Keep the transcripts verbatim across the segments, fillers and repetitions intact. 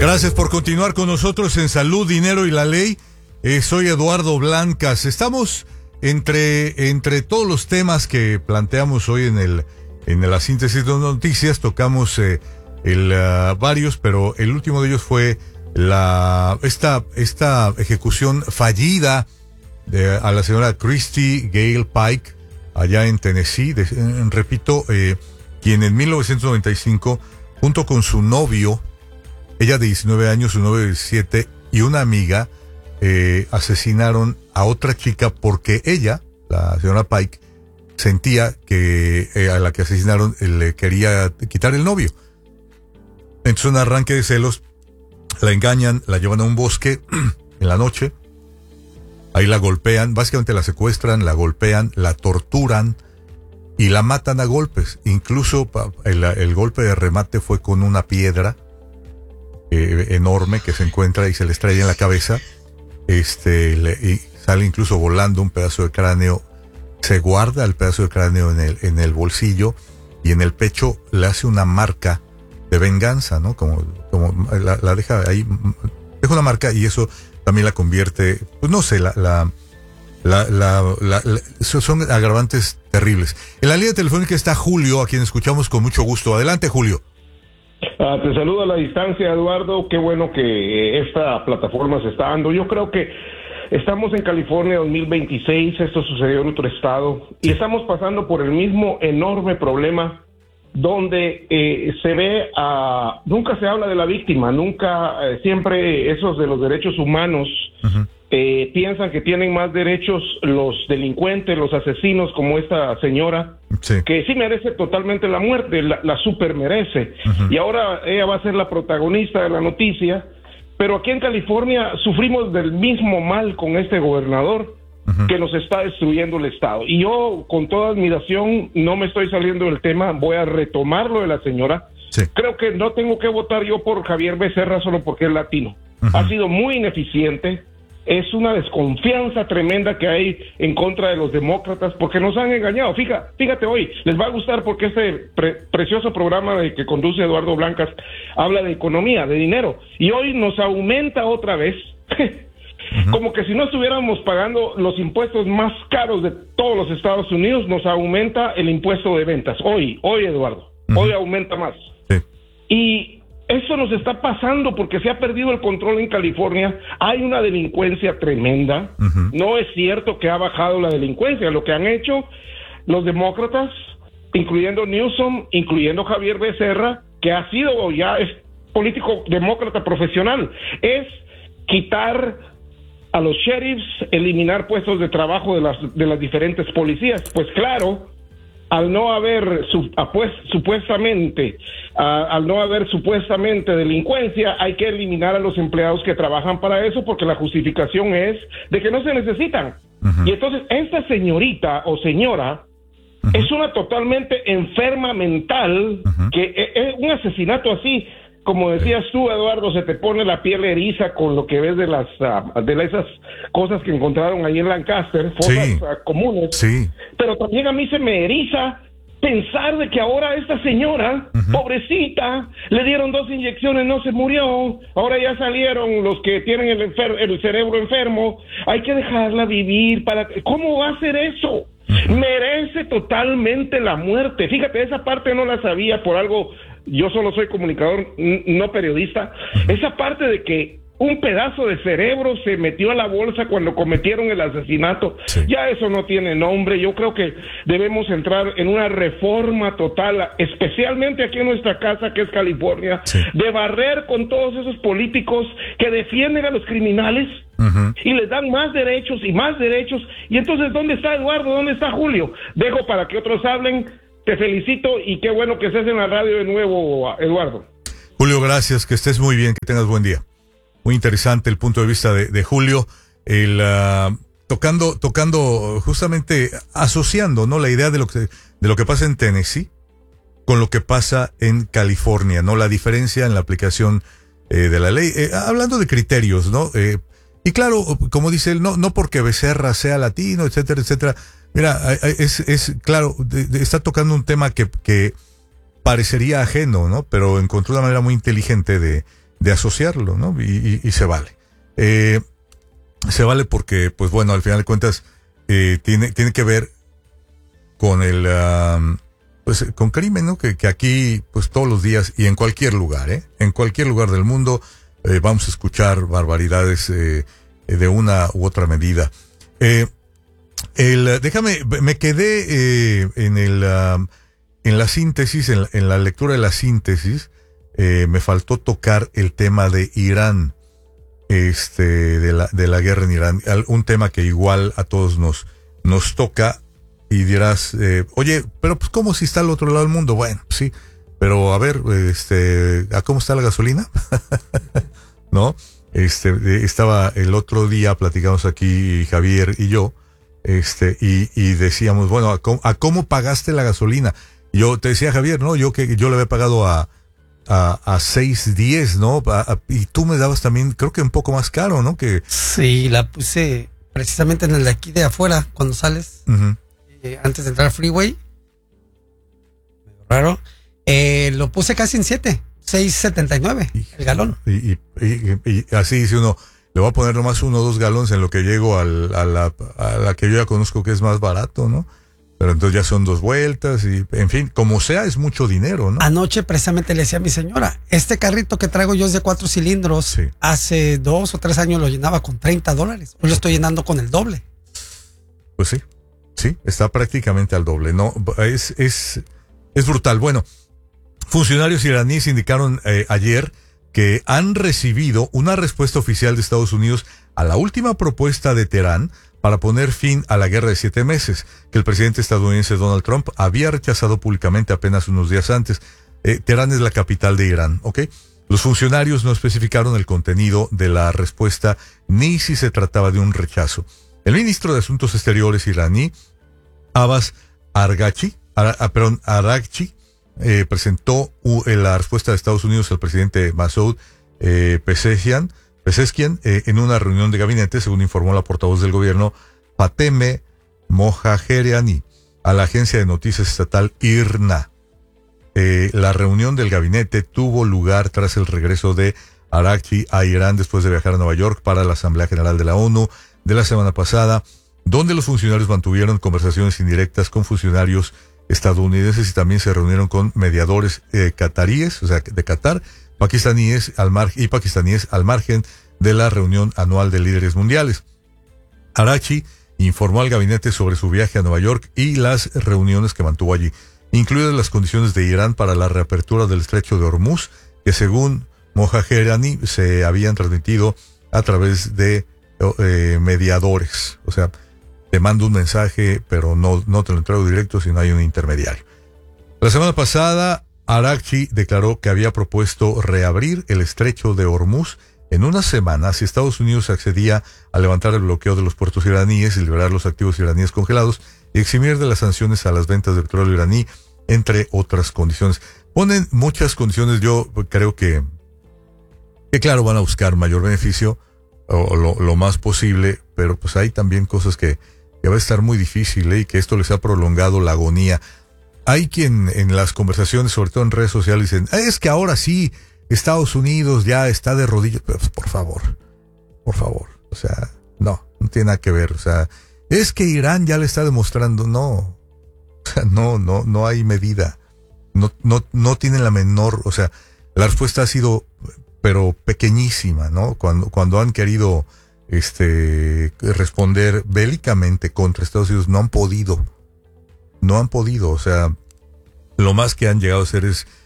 Gracias por continuar con nosotros en Salud, Dinero y la Ley. Eh, soy Eduardo Blancas. Estamos entre, entre todos los temas que planteamos hoy en el en la síntesis de noticias. Tocamos eh, el, uh, varios, pero el último de ellos fue la esta esta ejecución fallida de, a la señora Christy Gale Pike allá en Tennessee. De, eh, repito, eh, quien en mil novecientos noventa y cinco, junto con su novio, ella de diecinueve años, su novio de diecisiete y una amiga, eh, asesinaron a otra chica porque ella, la señora Pike, sentía que eh, a la que asesinaron eh, le quería quitar el novio. Entonces, un arranque de celos, la engañan, la llevan a un bosque en la noche, ahí la golpean, básicamente la secuestran, la golpean, la torturan y la matan a golpes. Incluso el, el golpe de remate fue con una piedra eh, enorme que se encuentra y se le estrella en la cabeza. Este le, y sale incluso volando un pedazo de cráneo. Se guarda el pedazo de cráneo en el en el bolsillo y en el pecho le hace una marca de venganza, ¿no? Como como la, la deja ahí, deja una marca y eso también la convierte, pues no sé, la la la, la, la, la son agravantes terribles. En la línea telefónica está Julio, a quien escuchamos con mucho gusto. Adelante, Julio. Uh, te saludo a la distancia, Eduardo. Qué bueno que esta plataforma se está dando. Yo creo que estamos en California dos mil veintiséis, esto sucedió en otro estado, y estamos pasando por el mismo enorme problema donde eh, se ve, a, nunca se habla de la víctima, nunca, eh, siempre esos de los derechos humanos uh-huh. eh, piensan que tienen más derechos los delincuentes, los asesinos, como esta señora, sí. que sí merece totalmente la muerte, la, la super merece, uh-huh. y ahora ella va a ser la protagonista de la noticia. Pero aquí en California sufrimos del mismo mal con este gobernador uh-huh. que nos está destruyendo el estado. Y yo, con toda admiración, no me estoy saliendo del tema, voy a retomar lo de la señora. Sí. Creo que no tengo que votar yo por Javier Becerra solo porque es latino. Uh-huh. Ha sido muy ineficiente. Es una desconfianza tremenda que hay en contra de los demócratas porque nos han engañado. Fíjate, fíjate hoy, les va a gustar porque este pre- precioso programa de que conduce Eduardo Blancas habla de economía, de dinero, y hoy nos aumenta otra vez, uh-huh. como que si no estuviéramos pagando los impuestos más caros de todos los Estados Unidos, nos aumenta el impuesto de ventas. Hoy, hoy Eduardo, uh-huh. hoy aumenta más. Sí. Y eso nos está pasando porque se ha perdido el control en California. Hay una delincuencia tremenda. Uh-huh. No es cierto que ha bajado la delincuencia. Lo que han hecho los demócratas, incluyendo Newsom, incluyendo Javier Becerra, que ha sido ya es político demócrata profesional, es quitar a los sheriffs, eliminar puestos de trabajo de las de las diferentes policías. Pues claro, al no haber su, pues, supuestamente uh, al no haber supuestamente delincuencia, hay que eliminar a los empleados que trabajan para eso porque la justificación es de que no se necesitan. Uh-huh. Y entonces esta señorita o señora uh-huh. es una totalmente enferma mental, uh-huh. que es un asesinato así, como decías tú, Eduardo, se te pone la piel eriza con lo que ves de las uh, de esas cosas que encontraron ahí en Lancaster, fosas sí. uh, comunes. Sí. Pero también a mí se me eriza pensar de que ahora a esta señora, uh-huh. pobrecita, le dieron dos inyecciones, no se murió, ahora ya salieron los que tienen el, enfer- el cerebro enfermo, hay que dejarla vivir. Para ¿Cómo va a hacer eso? Uh-huh. Merece totalmente la muerte. Fíjate, esa parte no la sabía por algo. Yo solo soy comunicador, no periodista. Uh-huh. Esa parte de que un pedazo de cerebro se metió a la bolsa cuando cometieron el asesinato, sí. ya eso no tiene nombre. Yo creo que debemos entrar en una reforma total, especialmente aquí en nuestra casa, que es California, sí. de barrer con todos esos políticos que defienden a los criminales uh-huh. y les dan más derechos y más derechos. Y entonces, ¿dónde está Eduardo? ¿Dónde está Julio? Dejo para que otros hablen. Te felicito y qué bueno que estés en la radio de nuevo, Eduardo. Julio, gracias, que estés muy bien, que tengas buen día. Muy interesante el punto de vista de, de Julio, el uh, tocando, tocando, justamente asociando, ¿no? La idea de lo que de lo que pasa en Tennessee con lo que pasa en California, ¿no? La diferencia en la aplicación eh, de la ley, eh, hablando de criterios, ¿no? Eh, y claro, como dice él, no, no porque Becerra sea latino, etcétera, etcétera. Mira, es, es claro, de, de, está tocando un tema que, que parecería ajeno, ¿no? Pero encontró una manera muy inteligente de de asociarlo, ¿no? Y, y, y se vale. Eh, se vale porque, pues bueno, al final de cuentas, eh, tiene, tiene que ver con el, um, pues con crimen, ¿no? Que, que aquí, pues todos los días y en cualquier lugar, ¿eh? En cualquier lugar del mundo, eh, vamos a escuchar barbaridades, eh, de una u otra medida. Eh, el, déjame, me quedé, eh, en el, um, en la síntesis, en la, en la lectura de la síntesis, eh, me faltó tocar el tema de Irán. Este, de la, de la guerra en Irán, un tema que igual a todos nos, nos toca, y dirás, eh, oye, pero pues ¿cómo si está al otro lado del mundo? Bueno, sí, pero a ver, este, ¿a cómo está la gasolina? ¿No? Este, estaba el otro día, platicamos aquí Javier y yo, este, y, y decíamos, bueno, ¿a cómo, ¿a cómo pagaste la gasolina? Yo te decía, Javier, ¿no? Yo que yo le había pagado a a, a seis diez, ¿no? A, a, y tú me dabas también, creo que un poco más caro, ¿no? Que sí, la puse precisamente en el de aquí de afuera, cuando sales, uh-huh. eh, antes de entrar al freeway. Raro. Eh, lo puse casi en siete, seis setenta y nueve el galón. Y, y, y, y así dice uno, le voy a poner nomás uno o dos galones en lo que llego al, a, la, a la que yo ya conozco que es más barato, ¿no? Pero entonces ya son dos vueltas y, en fin, como sea, es mucho dinero, ¿no? Anoche precisamente le decía a mi señora, este carrito que traigo yo es de cuatro cilindros. Sí. Hace dos o tres años lo llenaba con treinta dólares. Hoy lo estoy llenando con el doble. Pues sí, sí, está prácticamente al doble, ¿no? Es, es, es brutal. Bueno, funcionarios iraníes indicaron eh, ayer que han recibido una respuesta oficial de Estados Unidos a la última propuesta de Teherán para poner fin a la guerra de siete meses, que el presidente estadounidense Donald Trump había rechazado públicamente apenas unos días antes. Eh, Teherán es la capital de Irán, ¿ok? Los funcionarios no especificaron el contenido de la respuesta ni si se trataba de un rechazo. El ministro de Asuntos Exteriores iraní, Abbas Araghchi, Ar, perdón, Araghchi, eh, presentó uh, la respuesta de Estados Unidos al presidente Masoud eh, Pezeshkian, Pezeshkian eh, en una reunión de gabinete, según informó la portavoz del gobierno Fateme Mojahereani a la agencia de noticias estatal I R N A. Eh, la reunión del gabinete tuvo lugar tras el regreso de Araghchi a Irán después de viajar a Nueva York para la Asamblea General de la ONU de la semana pasada, donde los funcionarios mantuvieron conversaciones indirectas con funcionarios estadounidenses y también se reunieron con mediadores eh, cataríes, o sea, de Qatar, pakistaníes al margen y pakistaníes al margen de la reunión anual de líderes mundiales. Araghchi informó al gabinete sobre su viaje a Nueva York y las reuniones que mantuvo allí, incluidas las condiciones de Irán para la reapertura del estrecho de Hormuz, que según Mojahereani se habían transmitido a través de eh, mediadores. O sea, te mando un mensaje, pero no, no te lo entrego directo si no hay un intermediario. La semana pasada, Araghchi declaró que había propuesto reabrir el estrecho de Hormuz en una semana si Estados Unidos accedía a levantar el bloqueo de los puertos iraníes y liberar los activos iraníes congelados y eximir de las sanciones a las ventas de petróleo iraní, entre otras condiciones. Ponen muchas condiciones. Yo creo que, que claro, van a buscar mayor beneficio o lo, lo más posible, pero pues hay también cosas que, que va a estar muy difícil, ¿eh? Y que esto les ha prolongado la agonía. Hay quien en las conversaciones, sobre todo en redes sociales, dicen, es que ahora sí, Estados Unidos ya está de rodillas. Pero, pues, por favor, por favor. O sea, no, no tiene nada que ver. O sea, es que Irán ya le está demostrando, no. O sea, no, no, no hay medida. No, no, no tienen la menor, o sea, la respuesta ha sido, pero pequeñísima, ¿no? Cuando, cuando han querido, este, responder bélicamente contra Estados Unidos, no han podido. No han podido, o sea, lo más que han llegado a hacer es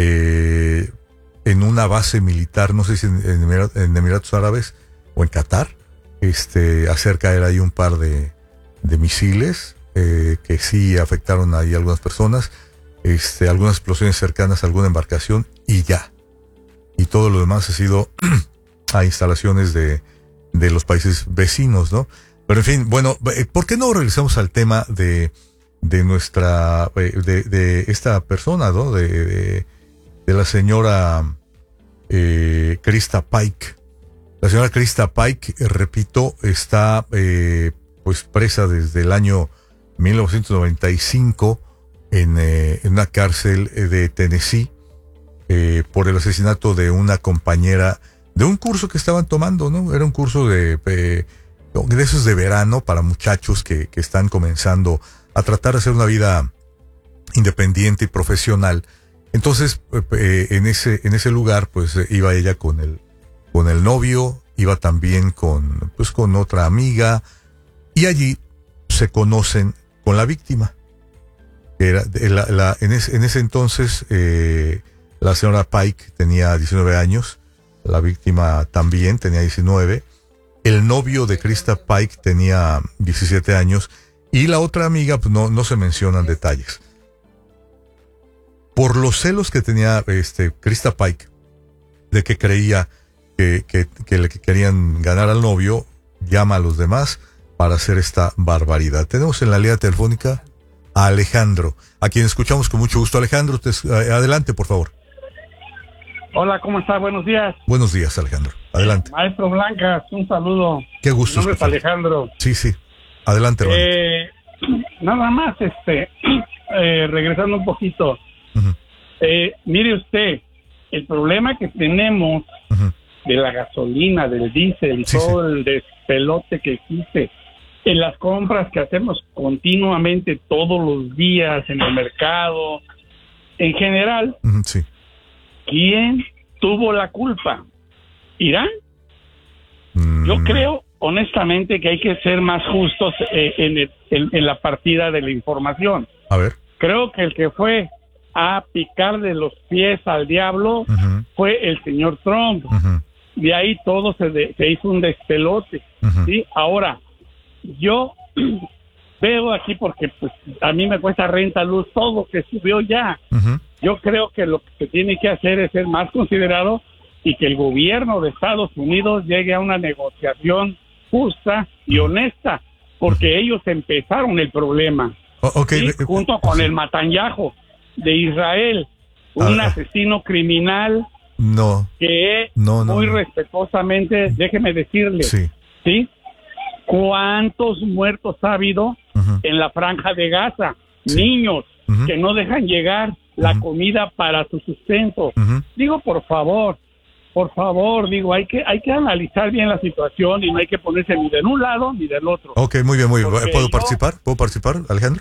eh, en una base militar, no sé si en, en, Emirat, en Emiratos Árabes o en Qatar, este, hacer caer ahí un par de, de misiles eh, que sí afectaron ahí a algunas personas, este, algunas explosiones cercanas a alguna embarcación y ya. Y todo lo demás ha sido a instalaciones de, de los países vecinos, ¿no? Pero en fin, bueno, ¿por qué no regresamos al tema de de nuestra, de, de esta persona, ¿no? De, de, de la señora eh, Krista Pike. La señora Krista Pike, eh, repito, está eh, pues presa desde el año mil novecientos noventa y cinco en, eh, en una cárcel de Tennessee. eh, por el asesinato de una compañera de un curso que estaban tomando, ¿no? Era un curso de, eh, de esos de verano para muchachos que, que están comenzando a tratar de hacer una vida independiente y profesional. Entonces, eh, en ese en ese lugar, pues eh, iba ella con el con el novio, iba también con pues con otra amiga, y allí se conocen con la víctima. Era la, la, en, ese, en ese entonces eh, la señora Pike tenía diecinueve años, la víctima también tenía diecinueve, el novio de Krista Pike tenía diecisiete años, y la otra amiga, pues no, no se mencionan detalles. Por los celos que tenía este Krista Pike, de que creía que, que, que le querían ganar al novio, llama a los demás para hacer esta barbaridad. Tenemos en la línea telefónica a Alejandro, a quien escuchamos con mucho gusto. Alejandro, te, adelante, por favor. Hola, ¿cómo está? Buenos días. Buenos días, Alejandro. Adelante. Maestro Blancas, un saludo. Qué gusto. Mi nombre es Alejandro. Sí, sí. Adelante, hermano. Eh, nada más, este, eh, regresando un poquito. Uh-huh. Eh, mire usted, el problema que tenemos uh-huh. de la gasolina, del diésel y sí, todo sí. el despelote que existe en las compras que hacemos continuamente todos los días en el mercado, en general, uh-huh, sí. ¿quién tuvo la culpa? ¿Irán? Mm. Yo creo, honestamente, que hay que ser más justos eh, en, el, en, en la partida de la información. A ver. Creo que el que fue a picarle los pies al diablo uh-huh. fue el señor Trump. Uh-huh. De ahí todo se, de, se hizo un despelote. Uh-huh. ¿Sí? Ahora, yo veo aquí, porque pues a mí me cuesta renta, luz, todo que subió ya. Uh-huh. Yo creo que lo que se tiene que hacer es ser más considerado y que el gobierno de Estados Unidos llegue a una negociación justa y honesta, porque uh-huh. ellos empezaron el problema. Oh, okay. ¿Sí? Junto con el Netanyahu de Israel, un ah, asesino criminal no, que no, no, muy no. respetuosamente, déjeme decirle, sí. ¿sí? ¿Cuántos muertos ha habido uh-huh. en la Franja de Gaza? Sí. Niños uh-huh. que no dejan llegar la uh-huh. comida para su sustento. Uh-huh. Digo, por favor, por favor, digo, hay que hay que analizar bien la situación y no hay que ponerse ni de un lado ni del otro. Ok, muy bien, muy bien. Porque ¿Puedo yo... participar? ¿Puedo participar, Alejandro?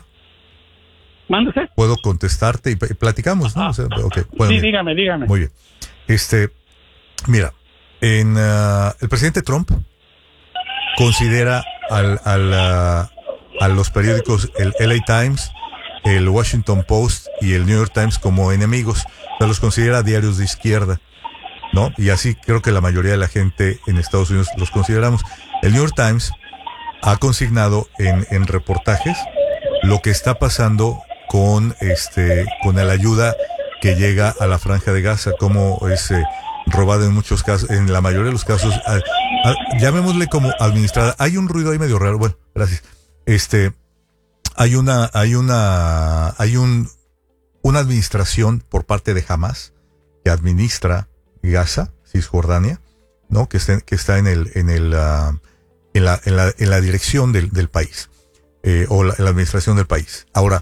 Mándese. ¿Puedo contestarte y, y platicamos, no? O sea, okay. Bueno, sí, bien. dígame, dígame. Muy bien. Este, mira, en uh, el presidente Trump considera al, al, uh, a los periódicos, el L A Times, el Washington Post y el New York Times como enemigos. O sea, los considera diarios de izquierda, ¿no? Y así creo que la mayoría de la gente en Estados Unidos los consideramos. El New York Times ha consignado en, en reportajes lo que está pasando con este con la ayuda que llega a la Franja de Gaza, como es eh, robada en muchos casos, en la mayoría de los casos, a, a, llamémosle como administrada. Hay un ruido ahí medio raro. Bueno, gracias. Este, hay una, hay una, hay un, una administración por parte de Hamas que administra Gaza, Cisjordania, ¿no? Que está, que está en el, en el, uh, en la, en la, en la dirección del, del país, eh, o la, la administración del país. Ahora,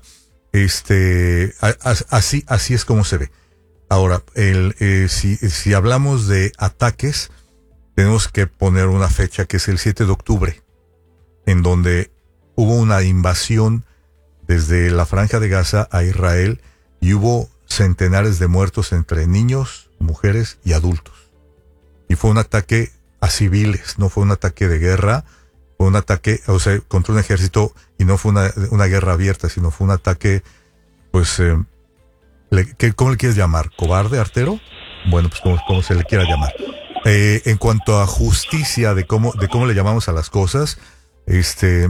este, a, a, así, así es como se ve. Ahora, el, eh, si, si hablamos de ataques, tenemos que poner una fecha que es el siete de octubre, en donde hubo una invasión desde la Franja de Gaza a Israel y hubo centenares de muertos entre niños, mujeres y adultos. Y fue un ataque a civiles, no fue un ataque de guerra, fue un ataque, o sea, contra un ejército, y no fue una, una guerra abierta, sino fue un ataque, pues, eh, le, ¿qué, ¿cómo le quieres llamar? ¿Cobarde, artero? Bueno, pues como, como se le quiera llamar. Eh, en cuanto a justicia de cómo, de cómo le llamamos a las cosas, este,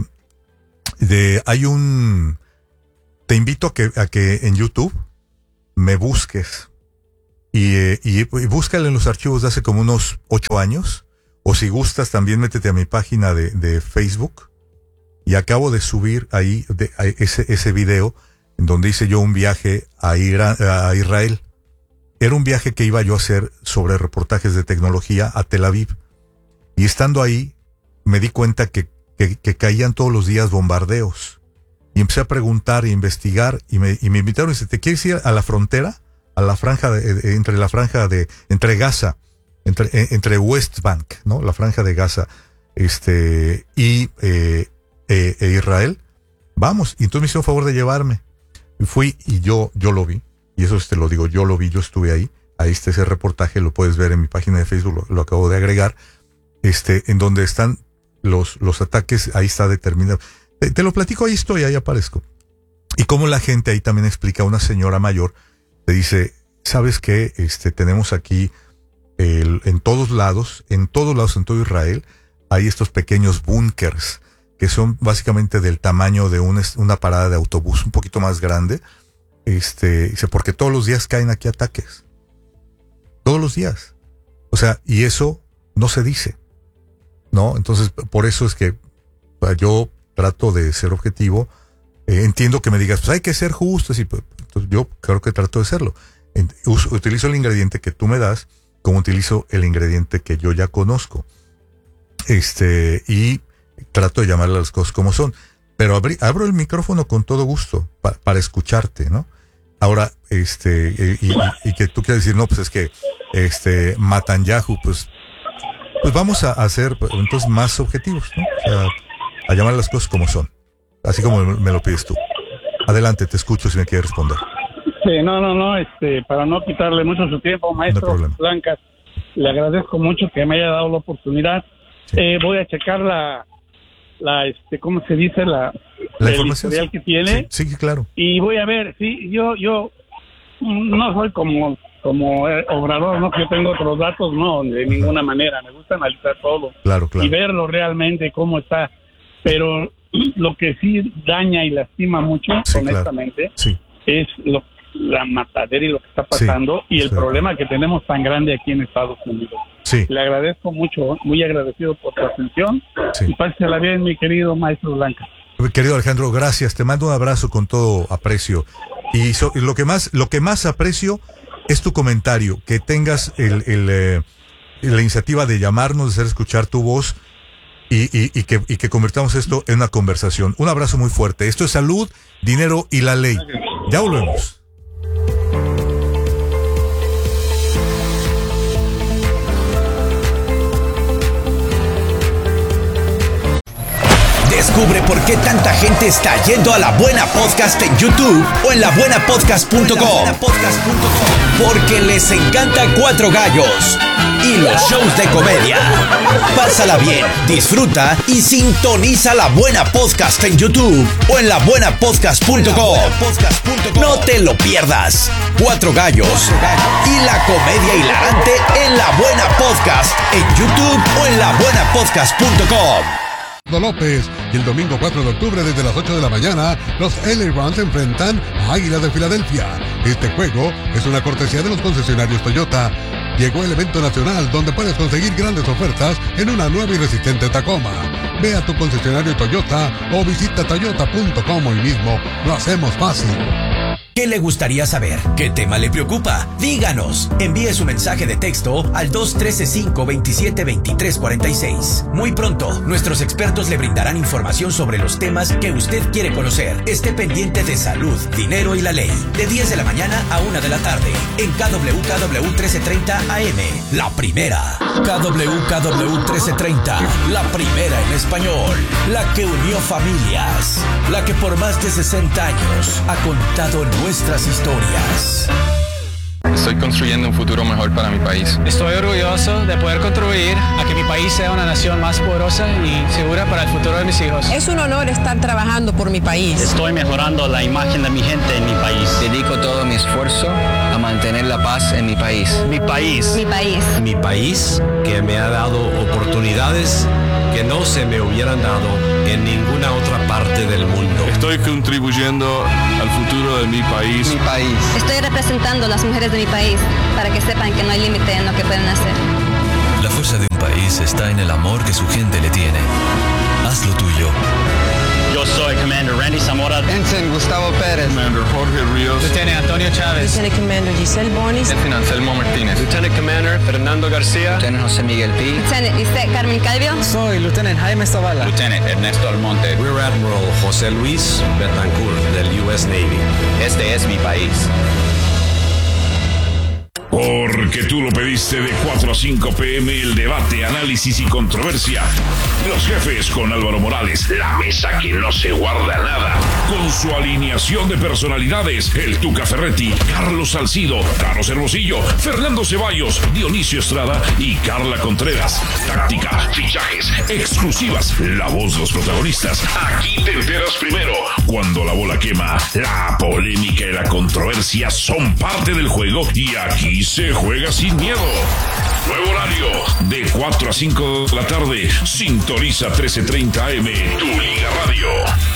de, hay un, te invito a que, a que en YouTube me busques y, eh, y, y búscale en los archivos de hace como unos ocho años, o si gustas también métete a mi página de, de Facebook, y acabo de subir ahí de, a ese, ese video en donde hice yo un viaje a, Ira, a Israel. Era un viaje que iba yo a hacer sobre reportajes de tecnología a Tel Aviv, y estando ahí me di cuenta que, que, que caían todos los días bombardeos, y empecé a preguntar e investigar, y me, y me invitaron y dice, ¿te quieres ir a la frontera a la franja de, de, entre la franja de entre Gaza, entre entre West Bank, ¿no? La franja de Gaza, este y eh, eh, e Israel. Vamos, y entonces me hizo el favor de llevarme. Y fui y yo yo lo vi, y eso te lo digo, yo lo vi, yo estuve ahí. Ahí está ese reportaje, lo puedes ver en mi página de Facebook, lo, lo acabo de agregar, este, en donde están los, los ataques, ahí está determinado. Te, te lo platico, ahí estoy, ahí aparezco. Y como la gente ahí también explica, una señora mayor, te dice, ¿sabes qué? Este, tenemos aquí, el, en todos lados, en todos lados, en todo Israel, hay estos pequeños búnkers, que son básicamente del tamaño de un, una parada de autobús, un poquito más grande, este, dice, porque todos los días caen aquí ataques. Todos los días. O sea, y eso no se dice, ¿no? Entonces, por eso es que yo trato de ser objetivo. Eh, entiendo que me digas, pues hay que ser justos, y pues, entonces yo creo que trato de serlo. Uso, utilizo el ingrediente que tú me das, como utilizo el ingrediente que yo ya conozco. Este, y trato de llamarle las cosas como son. Pero abrí, abro el micrófono con todo gusto, pa, para escucharte, ¿no? Ahora, este, y, y, y que tú quieras decir, no, pues es que, este, Netanyahu, pues, pues vamos a hacer, entonces, más objetivos, ¿no? O sea, a llamar las cosas como son, así como me lo pides tú. Adelante, te escucho si me quieres responder. Sí, no, no, no, este, para no quitarle mucho su tiempo, maestro no Blancas, le agradezco mucho que me haya dado la oportunidad. Sí. Eh, voy a checar la, la, este, ¿cómo se dice? La, la el información historial que tiene. Sí, sí, claro. Y voy a ver, sí, yo, yo no soy como, como Obrador, ¿no? Que yo tengo otros datos, no, de ninguna uh-huh. manera. Me gusta analizar todo. Claro, claro. Y verlo realmente cómo está. Pero lo que sí daña y lastima mucho, sí, honestamente, claro. sí. es lo, la matadera y lo que está pasando sí, y el sí. problema que tenemos tan grande aquí en Estados Unidos. Sí. Le agradezco mucho, muy agradecido por tu atención sí. y pásela bien, mi querido maestro Blanca. Querido Alejandro, gracias, te mando un abrazo con todo aprecio. Y, so, y lo que más lo que más aprecio es tu comentario, que tengas el, el, eh, la iniciativa de llamarnos, de hacer escuchar tu voz y, y, y, que, y que convirtamos esto en una conversación. Un abrazo muy fuerte. Esto es Salud, Dinero y la Ley. Ya volvemos. Descubre por qué tanta gente está yendo a La Buena Podcast en YouTube o en la buena podcast punto com. Porque les encanta Cuatro Gallos y los shows de comedia. Pásala bien, disfruta y sintoniza La Buena Podcast en YouTube o en la buena podcast punto com. No te lo pierdas. Cuatro Gallos y la comedia hilarante en La Buena Podcast en YouTube o en la buena podcast punto com. López y el domingo cuatro de octubre desde las ocho de la mañana los L A Rams se enfrentan a Águilas de Filadelfia. Este juego es una cortesía de los concesionarios Toyota. Llegó el evento nacional donde puedes conseguir grandes ofertas en una nueva y resistente Tacoma. Ve a tu concesionario Toyota o visita toyota punto com hoy mismo. Lo hacemos fácil. ¿Qué le gustaría saber? ¿Qué tema le preocupa? Díganos. Envíe su mensaje de texto al dos uno tres cinco dos siete dos tres cuatro seis. Muy pronto, nuestros expertos le brindarán información sobre los temas que usted quiere conocer. Esté pendiente de Salud, Dinero y la Ley. De diez de la mañana a una de la tarde. En K W K W trece treinta A M. La primera. K W K W trece treinta. La primera en español. La que unió familias. La que por más de sesenta años ha contado nuestras historias. Estoy construyendo un futuro mejor para mi país. Estoy orgulloso de poder contribuir a que mi país sea una nación más poderosa y segura para el futuro de mis hijos. Es un honor estar trabajando por mi país. Estoy mejorando la imagen de mi gente en mi país. Dedico todo mi esfuerzo a mantener la paz en mi país. Mi país. Mi país. Mi país, que me ha dado oportunidades que no se me hubieran dado en ninguna otra parte del mundo. Estoy contribuyendo al futuro de mi país. Mi país. Estoy representando a las mujeres de mi país para que sepan que no hay límite en lo que pueden hacer. La fuerza de un país está en el amor que su gente le tiene. Haz lo tuyo. Yo soy Commander Randy Zamora. Ensign Gustavo Pérez. Commander Jorge Ríos. Lieutenant Antonio Chávez. Lieutenant Commander Giselle Bonis. Lieutenant Anselmo Martínez. Lieutenant Commander Fernando García. Lieutenant José Miguel Pi. Lieutenant Lisette Carmen Calvio. Soy Lieutenant Jaime Zavala. Lieutenant Ernesto Almonte. Rear Admiral José Luis Betancourt del U S Navy. Este es mi país. Porque tú lo pediste de cuatro a cinco pm, el debate, análisis y controversia. Los jefes con Álvaro Morales, la mesa que no se guarda nada. Con su alineación de personalidades, el Tuca Ferretti, Carlos Salcido, Carlos Hermosillo, Fernando Ceballos, Dionisio Estrada y Carla Contreras. Táctica, fichajes, exclusivas, la voz de los protagonistas. Aquí te enteras primero. Cuando la bola quema, la polémica y la controversia son parte del juego y aquí se juega sin miedo. Nuevo horario, de cuatro a cinco de la tarde. Sintoniza trece treinta A M, tu Liga Radio.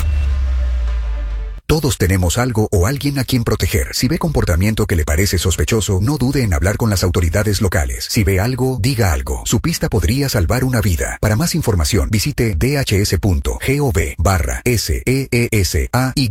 Todos tenemos algo o alguien a quien proteger. Si ve comportamiento que le parece sospechoso, no dude en hablar con las autoridades locales. Si ve algo, diga algo. Su pista podría salvar una vida. Para más información, visite d h s punto gov barra S E E S A Y.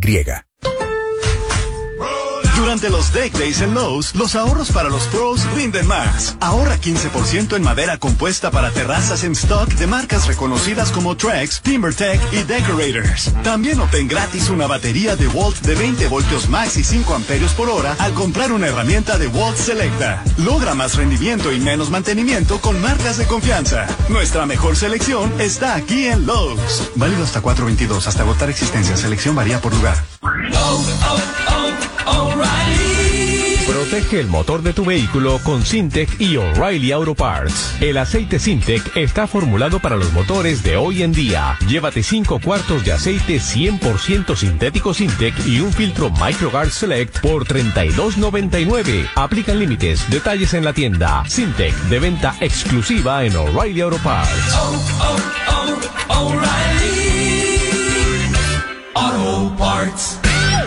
Durante los Deck Days en Lowe's, los ahorros para los pros rinden más. Ahorra quince por ciento en madera compuesta para terrazas en stock de marcas reconocidas como Trex, TimberTech y Decorators. También obtén gratis una batería de Volt de veinte voltios max y cinco amperios por hora al comprar una herramienta de Volt Selecta. Logra más rendimiento y menos mantenimiento con marcas de confianza. Nuestra mejor selección está aquí en Lowe's. Válido hasta cuatro veintidós, hasta agotar existencia. Selección varía por lugar. Oh, oh, oh, O'Reilly. Protege el motor de tu vehículo con Syntec y O'Reilly Auto Parts. El aceite Syntec está formulado para los motores de hoy en día. Llévate cinco cuartos de aceite cien por ciento sintético Syntec y un filtro MicroGuard Select por treinta y dos noventa y nueve. Aplican límites. Detalles en la tienda. Syntec, de venta exclusiva en O'Reilly Auto Parts. Oh, oh, oh, O'Reilly Auto Parts.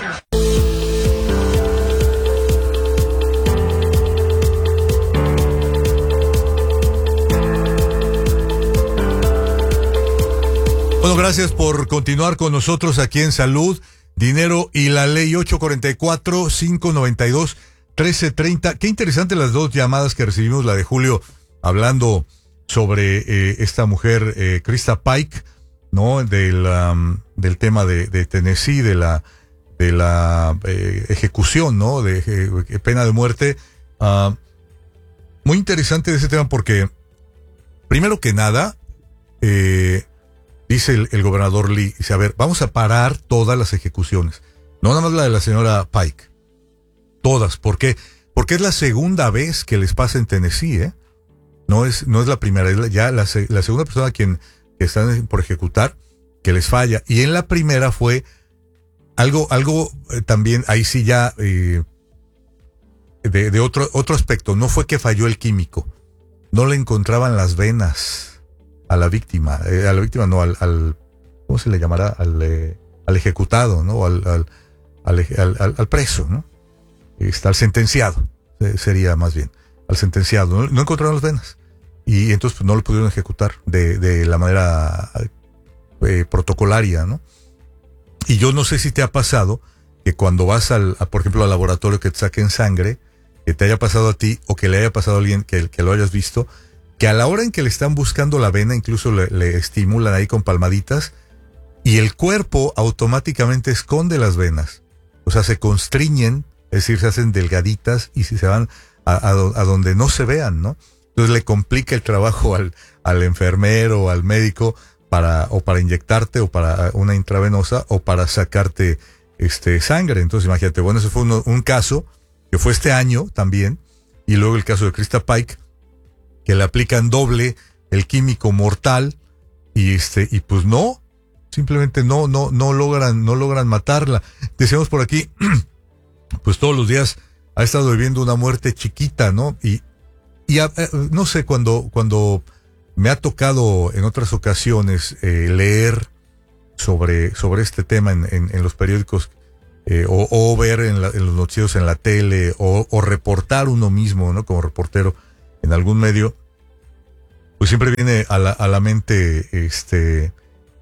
Bueno, gracias por continuar con nosotros aquí en Salud, Dinero y la Ley. Ocho cuarenta y cuatro, cinco noventa y dos, trece treinta. Qué interesante las dos llamadas que recibimos, la de Julio hablando sobre eh, esta mujer, eh, Krista Pike, ¿no? Del, um, del tema de, de Tennessee, de la, de la eh, ejecución, ¿no? De eh, pena de muerte. Uh, muy interesante ese tema porque, primero que nada, eh, dice el, el gobernador Lee, dice, a ver, vamos a parar todas las ejecuciones. No nada más la de la señora Pike. Todas. ¿Por qué? Porque es la segunda vez que les pasa en Tennessee, ¿eh? No es, no es la primera, es la, ya la, la segunda persona a quien están por ejecutar que les falla. Y en la primera fue algo, algo eh, también, ahí sí ya, eh, de, de otro, otro aspecto. No fue que falló el químico. No le encontraban las venas a la víctima, eh, a la víctima no, al, al ¿cómo se le llamará? Al, eh, al ejecutado, ¿no? Al, al, al, al, al preso, ¿no? Está al sentenciado, eh, sería más bien, al sentenciado. No, no encontraron las venas. Y entonces pues, no lo pudieron ejecutar de, de la manera eh, protocolaria, ¿no? Y yo no sé si te ha pasado que cuando vas al, a, por ejemplo, al laboratorio que te saquen sangre, que te haya pasado a ti o que le haya pasado a alguien que, que lo hayas visto, que a la hora en que le están buscando la vena, incluso le, le estimulan ahí con palmaditas, y el cuerpo automáticamente esconde las venas. O sea, se constriñen, es decir, se hacen delgaditas y se van a, a, a donde no se vean, ¿no? Entonces le complica el trabajo al, al enfermero o al médico para, o para inyectarte, o para una intravenosa, o para sacarte este sangre. Entonces imagínate, bueno, ese fue uno, un caso, que fue este año también, y luego el caso de Krista Pike, que le aplican doble el químico mortal y este y pues no, simplemente no no no logran no logran matarla. Decíamos por aquí, pues todos los días ha estado viviendo una muerte chiquita, ¿no? Y y a, eh, no sé, cuando cuando me ha tocado en otras ocasiones eh, leer sobre sobre este tema en, en, en los periódicos eh, o, o ver en, la, en los noticieros en la tele o, o reportar uno mismo, ¿no? Como reportero en algún medio, pues siempre viene a la, a la mente este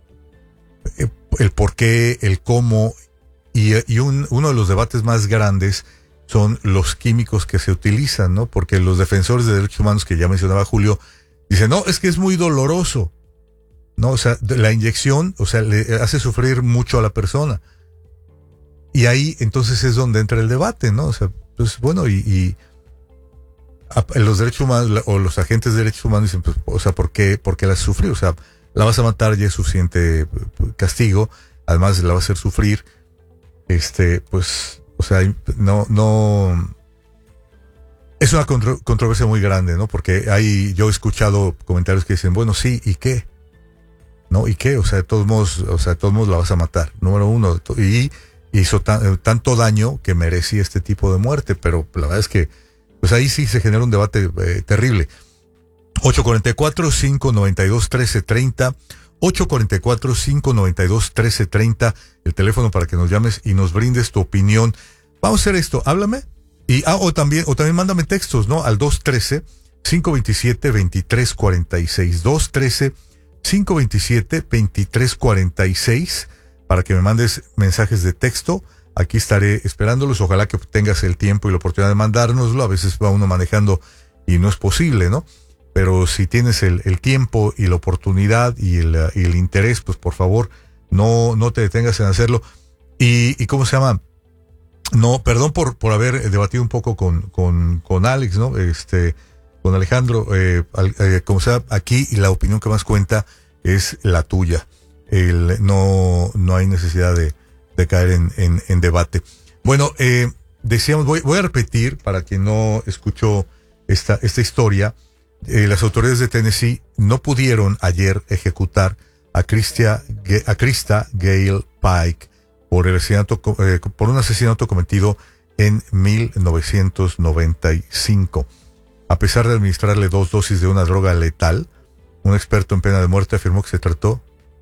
el por qué, el cómo, y, y un, uno de los debates más grandes son los químicos que se utilizan, ¿no? Porque los defensores de derechos humanos que ya mencionaba Julio, dicen, no, es que es muy doloroso, ¿no? O sea, la inyección, o sea, le hace sufrir mucho a la persona. Y ahí entonces es donde entra el debate, ¿no? O sea, pues bueno, y, y a, los derechos humanos o los agentes de derechos humanos dicen, pues, o sea, ¿por qué, por qué la sufrió? O sea, la vas a matar, ya es suficiente castigo, además la va a hacer sufrir, este, pues, o sea, no, no, es una contro, controversia muy grande, ¿no? Porque hay, yo he escuchado comentarios que dicen, bueno, sí, ¿y qué? ¿No? ¿Y qué? O sea, de todos modos, o sea, de todos modos la vas a matar, número uno, y hizo tan, tanto daño que merecía este tipo de muerte, pero la verdad es que, pues ahí sí se genera un debate eh, terrible. ocho cuatro cuatro, cinco nueve dos, uno tres tres cero, ocho cuatro cuatro, cinco nueve dos, uno tres tres cero, el teléfono para que nos llames y nos brindes tu opinión. Vamos a hacer esto, háblame, y ah, o también, o también mándame textos, ¿no? Al dos uno tres, cinco dos siete, dos tres cuatro seis, dos uno tres, cinco dos siete, dos tres cuatro seis, para que me mandes mensajes de texto. Aquí estaré esperándolos. Ojalá que tengas el tiempo y la oportunidad de mandárnoslo. A veces va uno manejando y no es posible, ¿no? Pero si tienes el, el tiempo y la oportunidad y el, y el interés, pues por favor, no, no te detengas en hacerlo. Y, y ¿cómo se llama? No, perdón por, por haber debatido un poco con, con, con Alex, ¿no? Este, con Alejandro, eh, eh, como sea, aquí la opinión que más cuenta es la tuya. El, no, no hay necesidad de, de caer en, en, en debate. Bueno, eh, decíamos, voy, voy a repetir para quien no escuchó esta, esta historia. Eh, las autoridades de Tennessee no pudieron ayer ejecutar a Christia, a Krista Gale Pike por el asesinato, eh, por un asesinato cometido en mil novecientos noventa y cinco. A pesar de administrarle dos dosis de una droga letal, un experto en pena de muerte afirmó que se trató.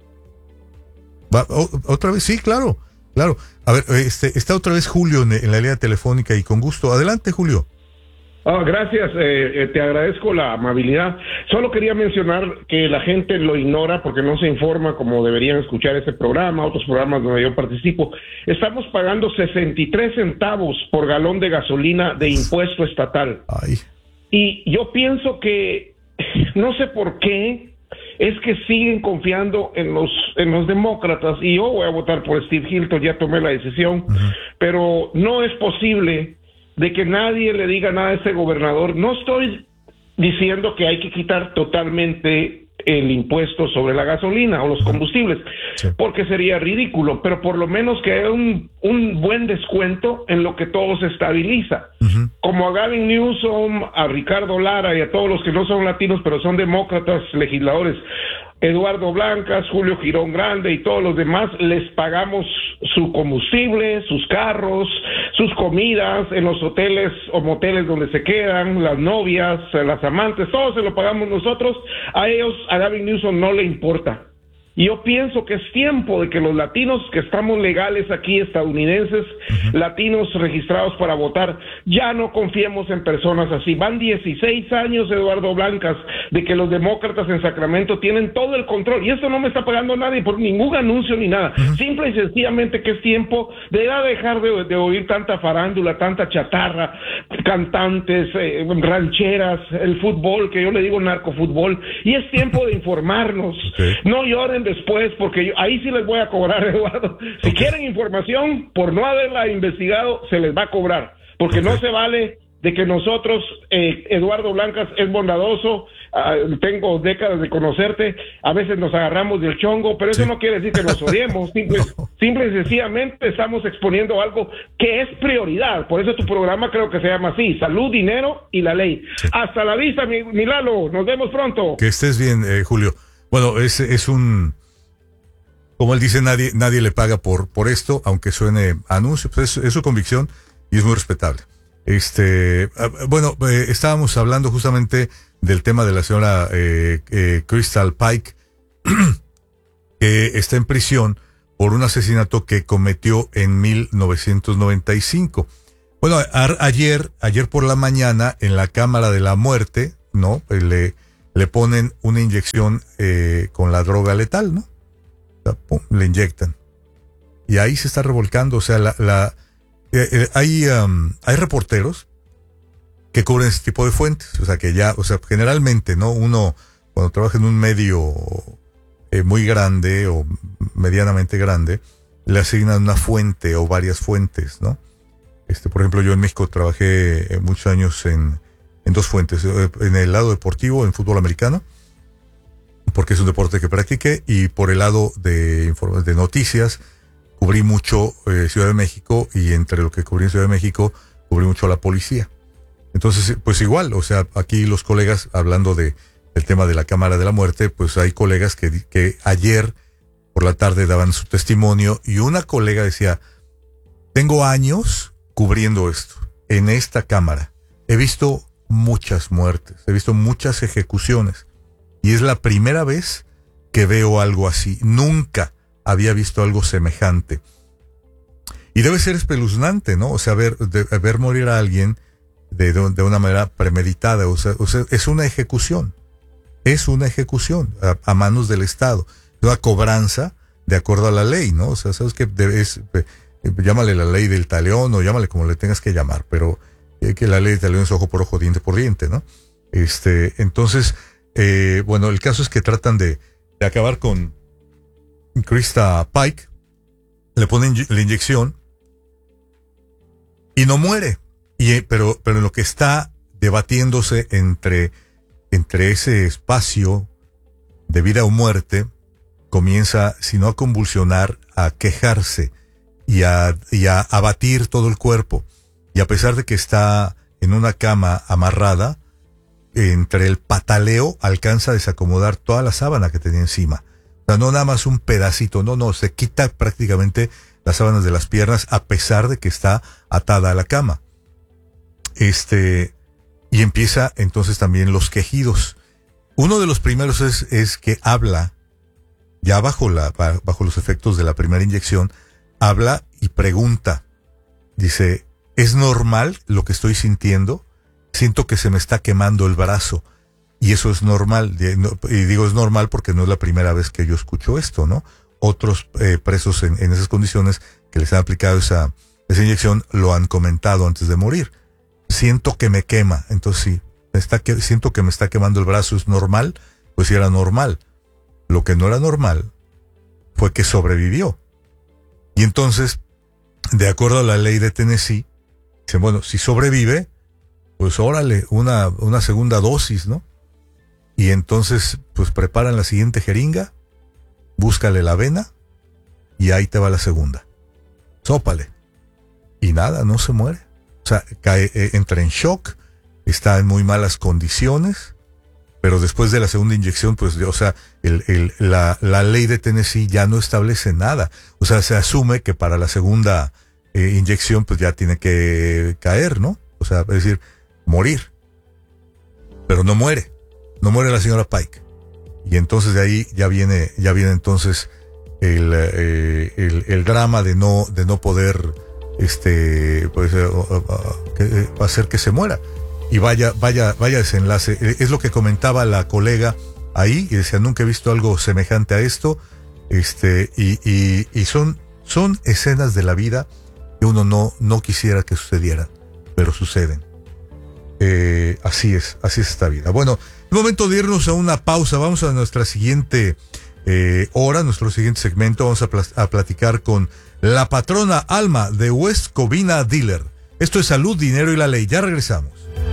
Va, o, otra vez, sí, claro, claro. A ver, este, está otra vez Julio en, en la línea telefónica y con gusto. Adelante, Julio. Ah, gracias, eh, eh, te agradezco la amabilidad. Solo quería mencionar que la gente lo ignora porque no se informa como deberían escuchar este programa, otros programas donde yo participo. Estamos pagando sesenta y tres centavos por galón de gasolina de impuesto estatal. Ay. Y yo pienso que, no sé por qué, es que siguen confiando en los en los demócratas, y yo voy a votar por Steve Hilton, ya tomé la decisión, uh-huh. Pero no es posible de que nadie le diga nada a este gobernador. No estoy diciendo que hay que quitar totalmente el impuesto sobre la gasolina o los combustibles, sí, porque sería ridículo, pero por lo menos que haya un, un buen descuento en lo que todo se estabiliza. Uh-huh. Como a Gavin Newsom, a Ricardo Lara y a todos los que no son latinos, pero son demócratas, legisladores, Eduardo Blancas, Julio Girón Grande y todos los demás, les pagamos su combustible, sus carros, sus comidas en los hoteles o moteles donde se quedan, las novias, las amantes, todo se lo pagamos nosotros. A ellos, a Gavin Newsom no le importa. Y yo pienso que es tiempo de que los latinos que estamos legales aquí, estadounidenses, uh-huh, latinos registrados para votar, ya no confiemos en personas así. Van dieciséis años, Eduardo Blancas, de que los demócratas en Sacramento tienen todo el control. Y esto no me está pagando nadie por ningún anuncio ni nada. Uh-huh. Simple y sencillamente que es tiempo de ya dejar de, de oír tanta farándula, tanta chatarra, cantantes, eh, rancheras, el fútbol, que yo le digo narcofútbol. Y es tiempo de informarnos. Okay. No lloren después, porque yo, ahí sí les voy a cobrar, Eduardo. Si okay, quieren información, por no haberla investigado, se les va a cobrar, porque okay, no se vale de que nosotros, eh, Eduardo Blancas es bondadoso, uh, tengo décadas de conocerte, a veces nos agarramos del chongo, pero eso sí, no quiere decir que nos odiemos, simple, no. simple y sencillamente estamos exponiendo algo que es prioridad. Por eso tu programa creo que se llama así: Salud, Dinero y la Ley. Sí. Hasta la vista, mi, mi Lalo, nos vemos pronto. Que estés bien, eh, Julio. Bueno, es, es un, como él dice, nadie nadie le paga por por esto, aunque suene anuncio, pues es, es su convicción y es muy respetable. Este, bueno, eh, estábamos hablando justamente del tema de la señora eh, eh, Crystal Pike, que está en prisión por un asesinato que cometió en mil novecientos noventa y cinco. Bueno, a, ayer, ayer por la mañana, en la Cámara de la Muerte, ¿no? Le le ponen una inyección eh, con la droga letal, ¿no? O sea, pum, le inyectan. Y ahí se está revolcando, o sea, la, la eh, eh, hay, um, hay reporteros que cubren ese tipo de fuentes, o sea, que ya, o sea, generalmente, ¿no? Uno, cuando trabaja en un medio eh, muy grande o medianamente grande, le asignan una fuente o varias fuentes, ¿no? Este, por ejemplo, yo en México trabajé muchos años en en dos fuentes, en el lado deportivo, en fútbol americano, porque es un deporte que practiqué, y por el lado de, de noticias, cubrí mucho eh, Ciudad de México, y entre lo que cubrí en Ciudad de México, cubrí mucho a la policía. Entonces, pues igual, o sea, aquí los colegas, hablando de el tema de la Cámara de la Muerte, pues hay colegas que, que ayer por la tarde daban su testimonio, y una colega decía, tengo años cubriendo esto, en esta cámara. He visto muchas muertes, he visto muchas ejecuciones, y es la primera vez que veo algo así. Nunca había visto algo semejante. Y debe ser espeluznante, ¿no? O sea, ver, de, ver morir a alguien de, de, de una manera premeditada. O sea, o sea, es una ejecución. Es una ejecución a, a manos del Estado. Una cobranza de acuerdo a la ley, ¿no? O sea, sabes que es, eh, llámale la ley del talión o llámale como le tengas que llamar, pero eh, que la ley del talión es ojo por ojo, diente por diente, ¿no? Este, entonces, eh, bueno, el caso es que tratan de, de acabar con Krista Pike, le ponen la inyección y no muere. Y, pero, pero en lo que está debatiéndose entre, entre ese espacio de vida o muerte, comienza, si no a convulsionar, a quejarse y a, y a abatir todo el cuerpo. Y a pesar de que está en una cama amarrada, entre el pataleo alcanza a desacomodar toda la sábana que tenía encima. O sea, no nada más un pedacito, no, no, se quita prácticamente las sábanas de las piernas a pesar de que está atada a la cama. Este, y empieza entonces también los quejidos. Uno de los primeros es, es que habla, ya bajo la, bajo los efectos de la primera inyección, habla y pregunta. Dice, ¿es normal lo que estoy sintiendo? Siento que se me está quemando el brazo. Y eso es normal. Y digo es normal porque no es la primera vez que yo escucho esto, ¿no? Otros eh, presos en, en esas condiciones que les han aplicado esa, esa inyección lo han comentado antes de morir. Siento que me quema. Entonces sí, me está que, siento que me está quemando el brazo. ¿Es normal? Pues sí era normal. Lo que no era normal fue que sobrevivió. Y entonces, de acuerdo a la ley de Tennessee, dicen, bueno, si sobrevive, pues órale, una, una segunda dosis, ¿no? Y entonces, pues preparan la siguiente jeringa, búscale la vena, y ahí te va la segunda. Sópale. Y nada, no se muere. O sea, cae, eh, entra en shock, está en muy malas condiciones, pero después de la segunda inyección, pues, o sea, el, el, la, la ley de Tennessee ya no establece nada. O sea, se asume que para la segunda eh, inyección, pues ya tiene que caer, ¿no? O sea, es decir, morir. Pero no muere. No muere la señora Pike. Y entonces de ahí ya viene, ya viene entonces el, eh, el, el drama de no, de no poder, este, pues, uh, uh, uh, que, eh, hacer que se muera. Y vaya, vaya, vaya desenlace. Es lo que comentaba la colega ahí, y decía, nunca he visto algo semejante a esto. Este, y, y, y son, son escenas de la vida que uno no, no quisiera que sucedieran, pero suceden. Eh, así es, así es esta vida. Bueno, es momento de irnos a una pausa. Vamos a nuestra siguiente eh, hora, nuestro siguiente segmento. Vamos a, pl- a platicar con la patrona Alma de West Covina Dealer. Esto es Salud, Dinero y la Ley. Ya regresamos.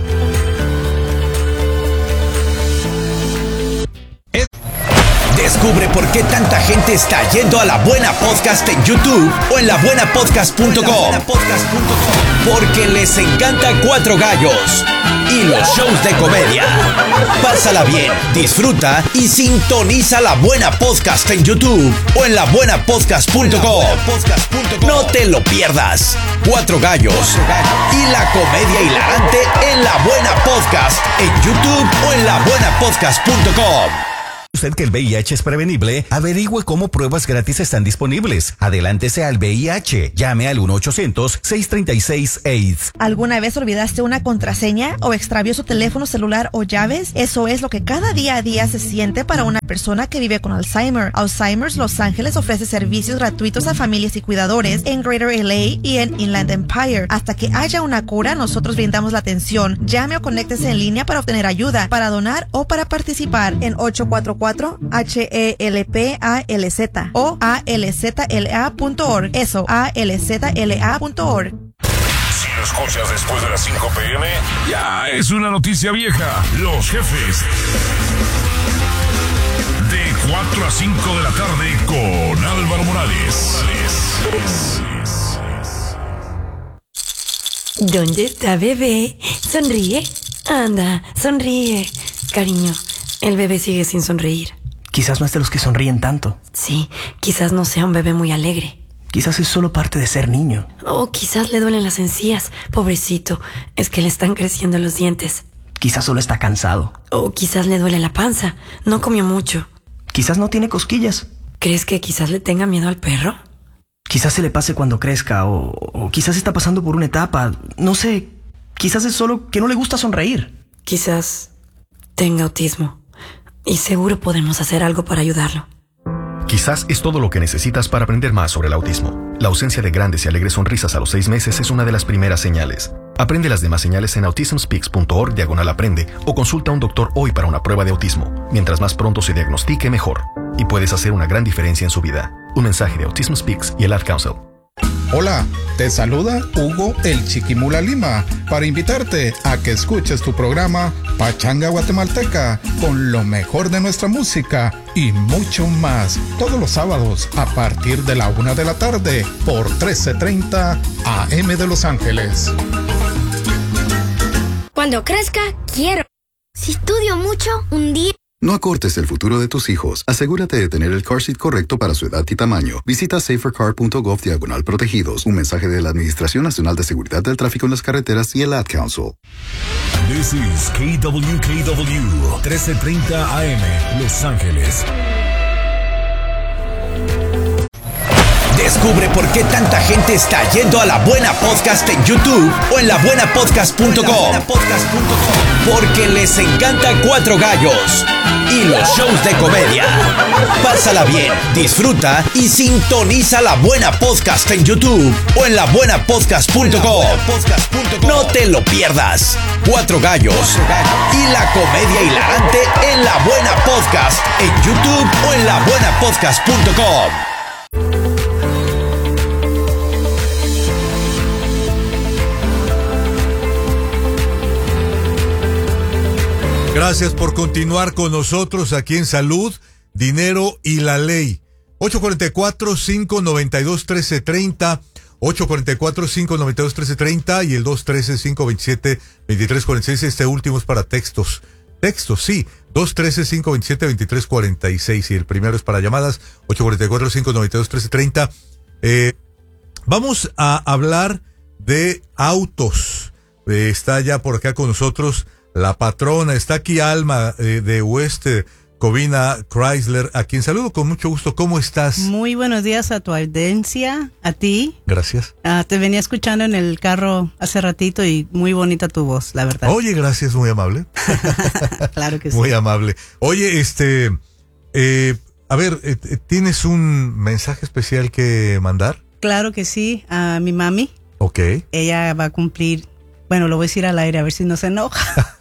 Descubre por qué tanta gente está yendo a La Buena Podcast en YouTube o en la buena podcast punto com. Porque les encanta Cuatro Gallos y los shows de comedia. Pásala bien, disfruta y sintoniza La Buena Podcast en YouTube o en la buena podcast punto com. No te lo pierdas. Cuatro Gallos y la comedia hilarante en La Buena Podcast en YouTube o en la buena podcast punto com. Usted que el V I H es prevenible, averigüe cómo pruebas gratis están disponibles. Adelántese al V I H. Llame al uno ochocientos, seis treinta y seis, AIDS. ¿Alguna vez olvidaste una contraseña o extravió su teléfono celular o llaves? Eso es lo que cada día a día se siente para una persona que vive con Alzheimer. Alzheimer's Los Ángeles ofrece servicios gratuitos a familias y cuidadores en Greater L A y en Inland Empire. Hasta que haya una cura, nosotros brindamos la atención. Llame o conéctese en línea para obtener ayuda, para donar o para participar en ocho cuatro cuatro H E L P A L Z o A L Z L A punto org. Eso, A L Z L A punto org. lo escuchas después de las cinco pm, ya es una noticia vieja. Los jefes. De cuatro a cinco de la tarde con Álvaro Morales. ¿Dónde está bebé? Sonríe. Anda, sonríe. Cariño, el bebé sigue sin sonreír. Quizás no es de los que sonríen tanto. Sí, quizás no sea un bebé muy alegre. Quizás es solo parte de ser niño. O quizás le duelen las encías. Pobrecito, es que le están creciendo los dientes. Quizás solo está cansado. O quizás le duele la panza. No comió mucho. Quizás no tiene cosquillas. ¿Crees que quizás le tenga miedo al perro? Quizás se le pase cuando crezca, o, o quizás está pasando por una etapa. No sé, quizás es solo que no le gusta sonreír. Quizás tenga autismo. Y seguro podemos hacer algo para ayudarlo. Quizás es todo lo que necesitas para aprender más sobre el autismo. La ausencia de grandes y alegres sonrisas a los seis meses es una de las primeras señales. Aprende las demás señales en autism speaks punto org diagonal aprende o consulta a un doctor hoy para una prueba de autismo. Mientras más pronto se diagnostique, mejor. Y puedes hacer una gran diferencia en su vida. Un mensaje de Autism Speaks y el Ad Council. Hola, te saluda Hugo el Chiquimula Lima para invitarte a que escuches tu programa Pachanga Guatemalteca con lo mejor de nuestra música y mucho más todos los sábados a partir de la una de la tarde por trece treinta A M de Los Ángeles. Cuando crezca, quiero. Si estudio mucho, un día... No acortes el futuro de tus hijos. Asegúrate de tener el car seat correcto para su edad y tamaño. Visita safercar punto gov diagonal protegidos. Un mensaje de la Administración Nacional de Seguridad del Tráfico en las Carreteras y el Ad Council. This is K W K W, trece treinta A M, Los Ángeles. Descubre por qué tanta gente está yendo a La Buena Podcast en YouTube o en la buena podcast punto com. Porque les encanta Cuatro Gallos y los shows de comedia. Pásala bien, disfruta y sintoniza La Buena Podcast en YouTube o en la buena podcast punto com. No te lo pierdas. Cuatro Gallos y la comedia hilarante en La Buena Podcast en YouTube o en la buena podcast punto com. Gracias por continuar con nosotros aquí en Salud, Dinero y la Ley. ocho cuatro cuatro, cinco nueve dos, uno tres tres cero, ocho cuatro cuatro, cinco nueve dos, uno tres tres cero y el dos uno tres, cinco dos siete, dos tres cuatro seis. Este último es para textos. Textos, sí. dos uno tres, cinco dos siete, dos tres cuatro seis y el primero es para llamadas. ocho cuatro cuatro, cinco nueve dos, uno tres tres cero. Eh, vamos a hablar de autos. Eh, está ya por acá con nosotros la patrona, está aquí Alma eh, de West eh, Covina Chrysler, a quien saludo con mucho gusto. ¿Cómo estás? Muy buenos días a tu audiencia, a ti. Gracias. Uh, te venía escuchando en el carro hace ratito y muy bonita tu voz, la verdad. Oye, gracias, muy amable. Claro que sí. Muy amable. Oye, este, eh, a ver, eh, ¿tienes un mensaje especial que mandar? Claro que sí, a mi mami. Ok. Ella va a cumplir... Bueno, lo voy a decir al aire a ver si no se enoja.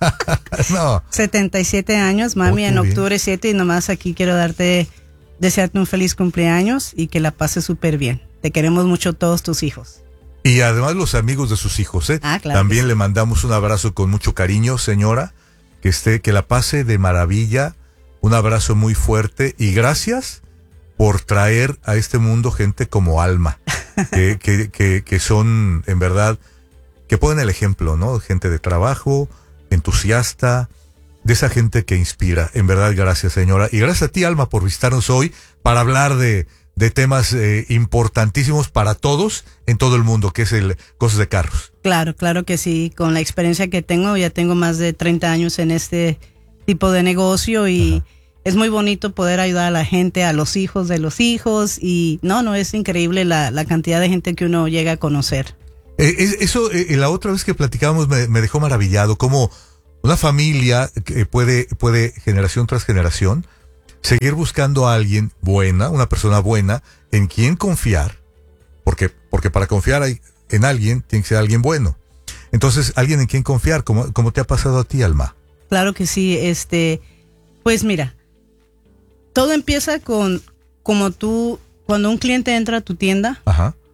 No. setenta y siete años, mami, oh, en octubre siete, y nomás aquí quiero darte, desearte un feliz cumpleaños y que la pases súper bien. Te queremos mucho todos tus hijos. Y además los amigos de sus hijos, ¿eh? Ah, claro. También le mandamos un abrazo con mucho cariño, señora, que esté, que la pase de maravilla, un abrazo muy fuerte y gracias por traer a este mundo gente como Alma, que, que, que, que son, en verdad, que ponen el ejemplo, ¿no? Gente de trabajo, entusiasta, de esa gente que inspira. En verdad, gracias, señora. Y gracias a ti, Alma, por visitarnos hoy para hablar de, de temas eh, importantísimos para todos en todo el mundo, que es el cosas de carros. Claro, claro que sí. Con la experiencia que tengo, ya tengo más de treinta años en este tipo de negocio y ajá, es muy bonito poder ayudar a la gente, a los hijos de los hijos y no, no, es increíble la, la cantidad de gente que uno llega a conocer. Eh, eso, eh, la otra vez que platicábamos me, me dejó maravillado, cómo una familia que puede, puede, generación tras generación, seguir buscando a alguien buena, una persona buena, en quien confiar, porque, porque para confiar hay, en alguien, tiene que ser alguien bueno. Entonces, alguien en quien confiar, ¿cómo, cómo te ha pasado a ti, Alma? Claro que sí, este, pues mira, todo empieza con, como tú, cuando un cliente entra a tu tienda, ajá,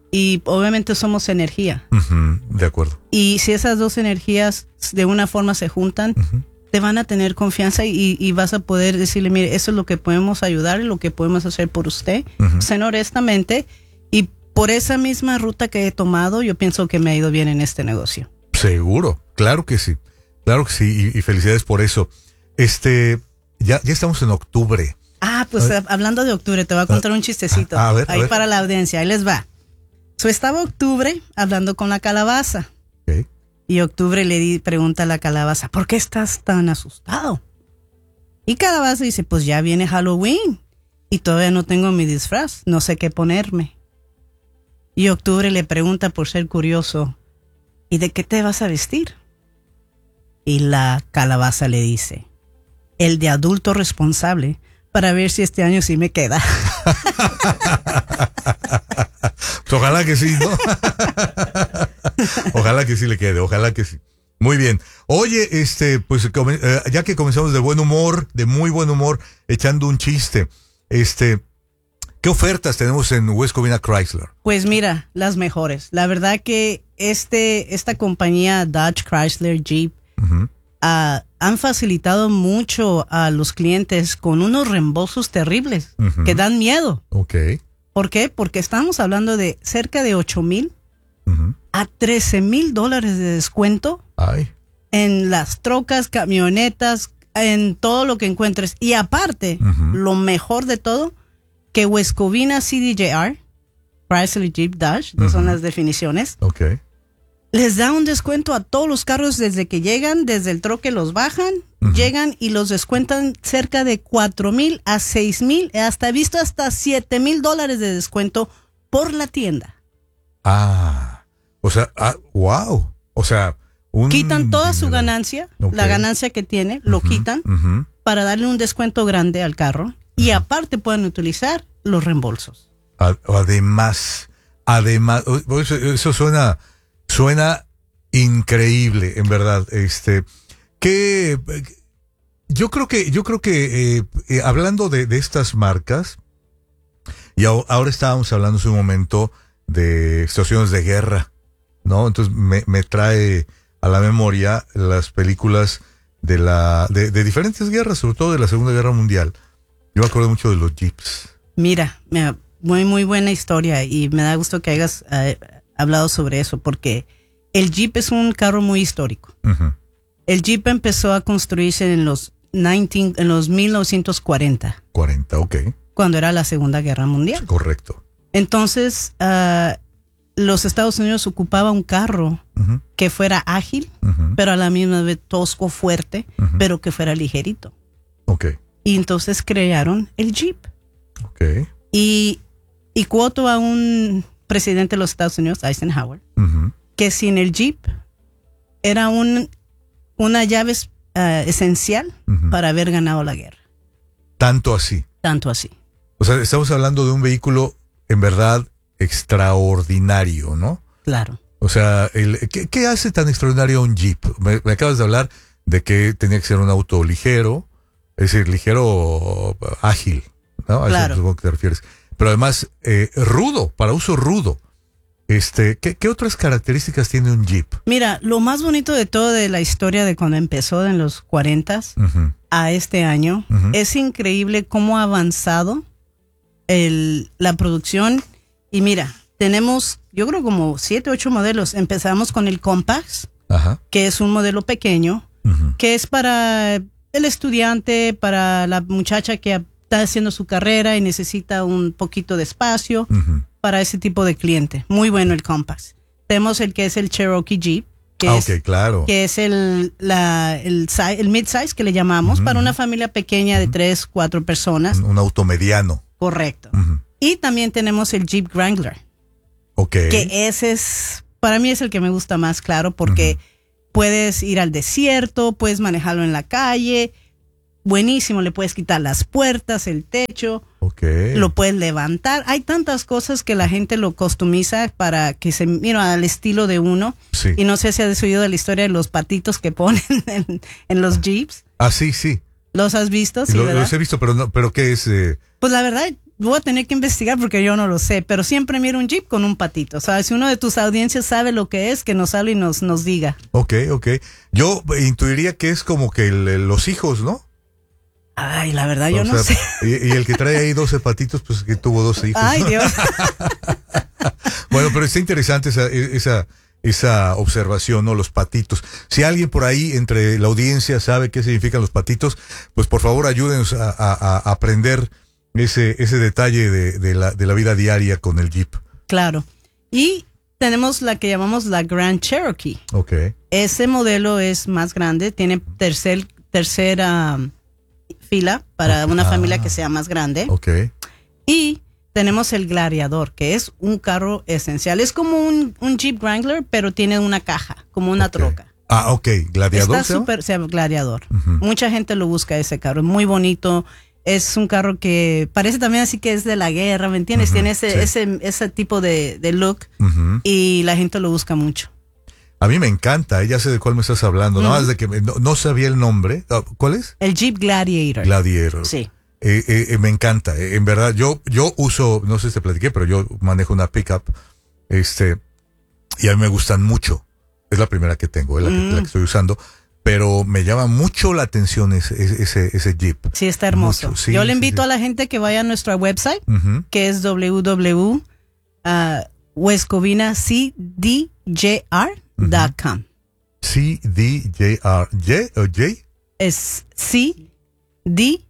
y obviamente somos energía. Uh-huh, de acuerdo. Y si esas dos energías de una forma se juntan, uh-huh. te van a tener confianza y, y vas a poder decirle, mire, eso es lo que podemos ayudar, lo que podemos hacer por usted, uh-huh. ser honestamente. Y por esa misma ruta que he tomado, yo pienso que me ha ido bien en este negocio. Seguro, claro que sí, claro que sí, y, y felicidades por eso. Este, ya, ya estamos en octubre. Ah, pues a, hablando de octubre, te voy a contar un chistecito. A, a ver, a ahí ver. Para la audiencia, ahí les va. So, estaba octubre hablando con la calabaza. Okay. Y octubre le di, pregunta a la calabaza, ¿por qué estás tan asustado? Y calabaza dice, pues ya viene Halloween y todavía no tengo mi disfraz, no sé qué ponerme. Y octubre le pregunta por ser curioso, ¿y de qué te vas a vestir? Y la calabaza le dice, el de adulto responsable, para ver si este año sí me queda. Pues ojalá que sí, ¿no? Ojalá que sí le quede, ojalá que sí. Muy bien. Oye, este, pues eh, ya que comenzamos de buen humor, de muy buen humor, echando un chiste, este, ¿qué ofertas tenemos en West Covina Chrysler? Pues mira, las mejores. La verdad que este, esta compañía Dodge Chrysler Jeep uh-huh. uh, han facilitado mucho a los clientes con unos reembolsos terribles uh-huh. que dan miedo. Okay. ¿Por qué? Porque estamos hablando de cerca de ocho mil uh-huh. a trece mil dólares de descuento. Ay. En las trocas, camionetas, en todo lo que encuentres. Y aparte, uh-huh. lo mejor de todo, que West Covina C D J R, Chrysler Jeep Dodge, uh-huh. son las definiciones, okay. les da un descuento a todos los carros desde que llegan, desde el troque los bajan, uh-huh. llegan y los descuentan cerca de cuatro mil a seis mil, hasta he visto hasta siete mil dólares de descuento por la tienda. Ah, o sea, ah, wow, o sea, un quitan toda su ganancia, okay. la ganancia que tiene, lo uh-huh. quitan uh-huh. para darle un descuento grande al carro uh-huh. y aparte pueden utilizar los reembolsos. Además, además, eso, eso suena... Suena increíble, en verdad. Este, que yo creo que, yo creo que eh, eh, hablando de, de estas marcas, y a, ahora estábamos hablando hace un momento de situaciones de guerra, ¿no? Entonces me, me trae a la memoria las películas de la, de, de diferentes guerras, sobre todo de la Segunda Guerra Mundial. Yo me acuerdo mucho de los Jeeps. Mira, mira muy, muy buena historia y me da gusto que hayas eh, hablado sobre eso, porque el Jeep es un carro muy histórico. Uh-huh. El Jeep empezó a construirse en los, diecinueve, en los mil novecientos cuarenta. cuarenta, ok. Cuando era la Segunda Guerra Mundial. Correcto. Entonces, uh, los Estados Unidos ocupaba un carro uh-huh. que fuera ágil, uh-huh. pero a la misma vez tosco, fuerte, uh-huh. pero que fuera ligerito. Ok. Y entonces crearon el Jeep. Ok. Y, y cuoto a un presidente de los Estados Unidos, Eisenhower, uh-huh. que sin el Jeep era un, una llave uh, esencial uh-huh. para haber ganado la guerra. Tanto así. Tanto así. O sea, estamos hablando de un vehículo en verdad extraordinario, ¿no? Claro. O sea, el, ¿qué, qué hace tan extraordinario un Jeep? Me, me acabas de hablar de que tenía que ser un auto ligero, es decir, ligero, ágil, ¿no? A claro. eso es a lo que te refieres. Pero además, eh, rudo, para uso rudo. Este, ¿qué, ¿Qué otras características tiene un Jeep? Mira, lo más bonito de todo de la historia de cuando empezó en los cuarentas uh-huh. a este año, uh-huh. es increíble cómo ha avanzado el, la producción. Y mira, tenemos, yo creo como siete, ocho modelos. Empezamos con el Compass, uh-huh. que es un modelo pequeño, uh-huh. que es para el estudiante, para la muchacha que está haciendo su carrera y necesita un poquito de espacio. Uh-huh. Para ese tipo de cliente. Muy bueno el Compass. Tenemos el que es el Cherokee Jeep, que, ah, es, okay, claro. que es el, la, el, el mid-size que le llamamos, uh-huh. para una familia pequeña de uh-huh. tres, cuatro personas. Un, un auto mediano. Correcto. Uh-huh. Y también tenemos el Jeep Wrangler. Ok. Que ese es, para mí es el que me gusta más, claro, porque uh-huh. puedes ir al desierto, puedes manejarlo en la calle. Buenísimo, le puedes quitar las puertas, el techo, okay. lo puedes levantar. Hay tantas cosas que la gente lo customiza para que se mira al estilo de uno. Sí. Y no sé si has oído de la historia de los patitos que ponen en, en los Jeeps. Ah, sí, sí. ¿Los has visto? Sí, lo, ¿verdad? Los he visto, pero no, pero ¿qué es? Eh... Pues la verdad, voy a tener que investigar porque yo no lo sé, pero siempre miro un Jeep con un patito. O sea, si uno de tus audiencias sabe lo que es, que nos hable y nos, nos diga. Ok, ok. Yo intuiría que es como que el, los hijos, ¿no? Ay, la verdad, yo o no sea, sé. Y, y el que trae ahí doce patitos, pues que tuvo doce hijos. Ay, Dios. Bueno, pero está interesante esa, esa, esa observación, ¿no? Los patitos. Si alguien por ahí entre la audiencia sabe qué significan los patitos, pues por favor ayúdenos a, a, a aprender ese, ese detalle de, de, la, de la vida diaria con el Jeep. Claro. Y tenemos la que llamamos la Grand Cherokee. Ok. Ese modelo es más grande, tiene tercer, tercera um, fila para una ah, familia que sea más grande. Ok. Y tenemos el Gladiador, que es un carro esencial. Es como un, un Jeep Wrangler, pero tiene una caja, como una okay. troca. Ah, ok. Gladiador. Está súper, se llama Gladiador. Uh-huh. Mucha gente lo busca ese carro, es muy bonito. Es un carro que parece también así que es de la guerra, ¿me entiendes? Uh-huh, tiene ese, sí. ese, ese tipo de, de look uh-huh. y la gente lo busca mucho. A mí me encanta, ya sé de cuál me estás hablando, uh-huh. nada más de que me, no, no sabía el nombre. ¿Cuál es? El Jeep Gladiator. Gladiator. Sí. Eh, eh, eh, me encanta, eh, en verdad, yo yo uso, no sé si te platiqué, pero yo manejo una pickup, este, y a mí me gustan mucho. Es la primera que tengo, es la, mm. que, la que estoy usando, pero me llama mucho la atención ese ese, ese Jeep. Sí, está hermoso. Mucho, sí, yo le invito sí, sí. a la gente que vaya a nuestra website, uh-huh. que es w w w punto west covina c d j r punto com. C D J R, ¿J o J? Es C D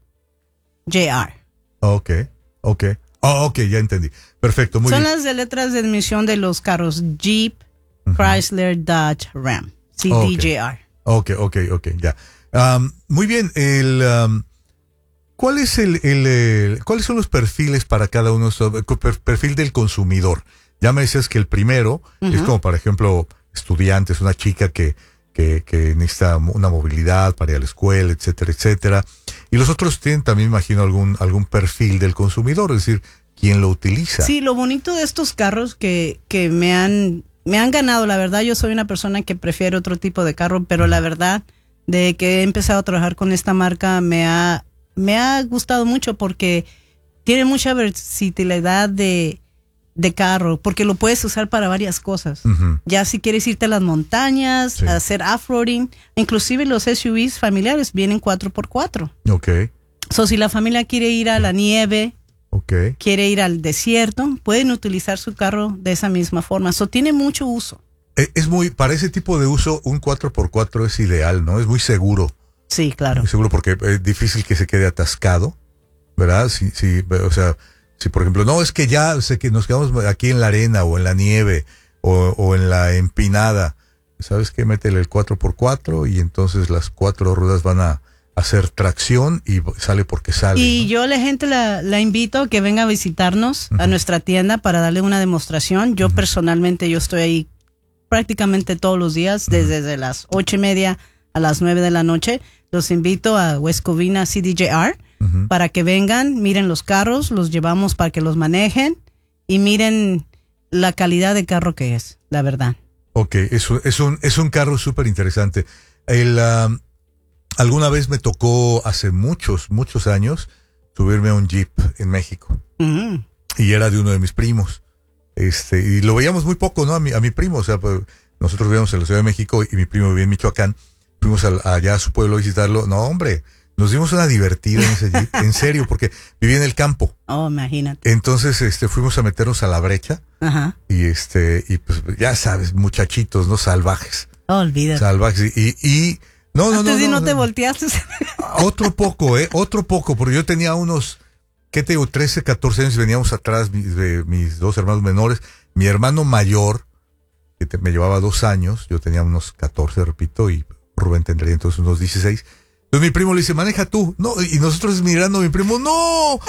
J R. Ok, ok. Oh, ok, ya entendí. Perfecto, muy Son bien. las de letras de admisión de los carros Jeep, uh-huh. Chrysler, Dodge, Ram. C D J R. Ok, ok, ok, ya. Um, muy bien, el... Um, ¿Cuál es el, el, el, cuáles son los perfiles para cada uno? Perfil del consumidor. Ya me decías que el primero uh-huh. es como, por ejemplo, estudiantes, una chica que, que, que necesita una movilidad para ir a la escuela, etcétera, etcétera. Y los otros tienen también, imagino, algún, algún perfil del consumidor, es decir, quién lo utiliza. Sí, lo bonito de estos carros que, que me han, me han ganado, la verdad, yo soy una persona que prefiere otro tipo de carro, pero la verdad, de que he empezado a trabajar con esta marca, me ha, me ha gustado mucho porque tiene mucha versatilidad de, de carro, porque lo puedes usar para varias cosas. Uh-huh. Ya si quieres irte a las montañas, sí. a hacer off-roading, inclusive los S U Vs familiares vienen cuatro por cuatro. Ok. So, si la familia quiere ir a la nieve, okay. quiere ir al desierto, pueden utilizar su carro de esa misma forma. So, tiene mucho uso. Es muy, para ese tipo de uso, un cuatro por cuatro es ideal, ¿no? Es muy seguro. Sí, claro. Muy seguro porque es difícil que se quede atascado, ¿verdad? Si, si, o sea, si por ejemplo, no, es que ya sé que nos quedamos aquí en la arena o en la nieve o, o en la empinada, ¿sabes qué? Métele el cuatro por cuatro y entonces las cuatro ruedas van a hacer tracción y sale porque sale. Y ¿no? yo a la gente la, la invito a que venga a visitarnos uh-huh. a nuestra tienda para darle una demostración. Yo uh-huh. personalmente, yo estoy ahí prácticamente todos los días, uh-huh. desde, desde las ocho y media a las nueve de la noche. Los invito a West Covina C D J R uh-huh. para que vengan, miren los carros, los llevamos para que los manejen y miren la calidad de carro que es, la verdad. Ok, es un, es un, es un carro súper interesante. El, uh, alguna vez me tocó hace muchos, muchos años subirme a un Jeep en México uh-huh. y era de uno de mis primos. Este, y lo veíamos muy poco, ¿no? A mi, a mi primo, o sea, pues, nosotros vivíamos en la Ciudad de México y mi primo vivía en Michoacán. Fuimos a, allá a su pueblo a visitarlo. No, hombre, nos dimos una divertida en ese Jeep, en serio, porque vivía en el campo. Oh, imagínate. Entonces, este, fuimos a meternos a la brecha. Ajá. Y este, y pues, ya sabes, muchachitos, ¿no? Salvajes. Oh, olvídate. Salvajes. Y, y, no, no, Antes no. si no, no, no te volteaste. Otro poco, eh, otro poco, porque yo tenía unos, ¿qué te digo? trece, catorce años y veníamos atrás mis, de mis dos hermanos menores. Mi hermano mayor, que te, me llevaba dos años, yo tenía unos catorce, repito, y Rubén tendría entonces unos dieciséis. Entonces mi primo le dice, maneja tú. No, y nosotros mirando a mi primo, ¡no!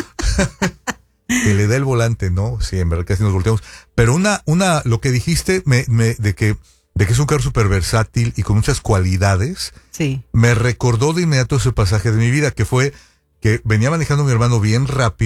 Que le da el volante, ¿no? Sí, en verdad casi nos volteamos. Pero una, una, lo que dijiste me, me, de que, de que es un carro súper versátil y con muchas cualidades. Sí. Me recordó de inmediato ese pasaje de mi vida, que fue que venía manejando mi hermano bien rápido.